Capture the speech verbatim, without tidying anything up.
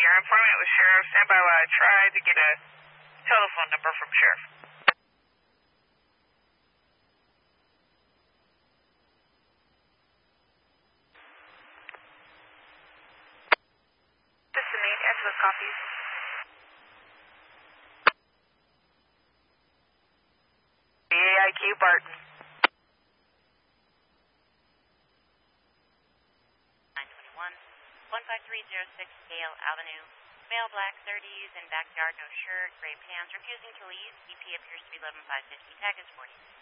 Your informant was Sheriff. Stand by while I try to get a telephone number from Sheriff. This is Nate. Answer those copies. B A I Q Barton. nine twenty-one, one five three zero six Gale Avenue. Male, black, thirties, in backyard, no shirt, gray pants, refusing to leave. E P appears to be eleven five fifty. Tag is forty.